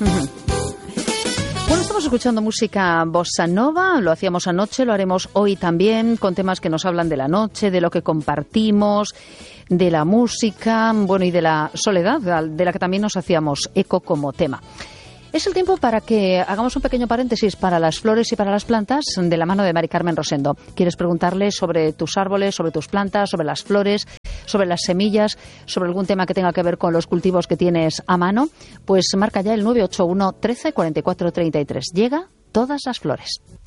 Bueno, estamos escuchando música bossa nova, lo hacíamos anoche, lo haremos hoy también, con temas que nos hablan de la noche, de lo que compartimos, de la música, bueno, y de la soledad, de la que también nos hacíamos eco como tema. Es el tiempo para que hagamos un pequeño paréntesis para las flores y para las plantas de la mano de Mari Carmen Rosendo. ¿Quieres preguntarle sobre tus árboles, sobre tus plantas, sobre las flores, sobre las semillas, sobre algún tema que tenga que ver con los cultivos que tienes a mano? Pues marca ya el 981 13 44 33. Llega Todas las Flores.